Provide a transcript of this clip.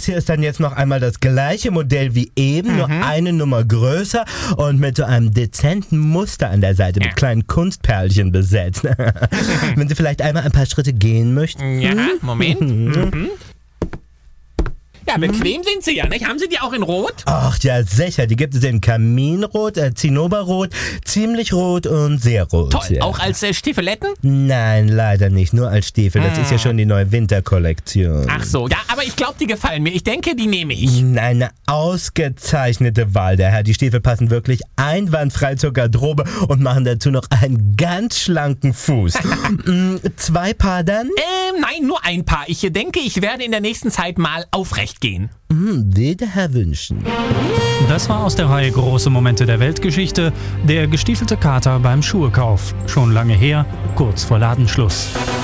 Das hier ist dann jetzt noch einmal das gleiche Modell wie eben, nur eine Nummer größer und mit so einem dezenten Muster an der Seite mit kleinen Kunstperlchen besetzt. Wenn Sie vielleicht einmal ein paar Schritte gehen möchten. Ja, Moment. Ja, bequem sind sie ja, nicht? Haben Sie die auch in Rot? Ach ja, sicher. Die gibt es in Kaminrot, Zinnoberrot, ziemlich rot und sehr rot. Toll, ja. auch als Stiefeletten? Nein, leider nicht. Nur als Stiefel. Das ist ja schon die neue Winterkollektion. Ach so, ja, aber ich glaube, die gefallen mir. Ich denke, die nehme ich. Eine ausgezeichnete Wahl, der Herr. Die Stiefel passen wirklich einwandfrei zur Garderobe und machen dazu noch einen ganz schlanken Fuß. 2 Paar dann? Nein, nur ein Paar. Ich denke, ich werde in der nächsten Zeit mal aufrecht gehen. Will der Herr wünschen. Das war aus der Reihe Große Momente der Weltgeschichte, der gestiefelte Kater beim Schuhekauf. Schon lange her, kurz vor Ladenschluss.